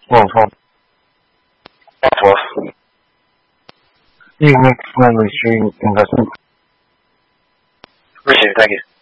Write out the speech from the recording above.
Well, you make friendly stream investment. Appreciate it, thank you.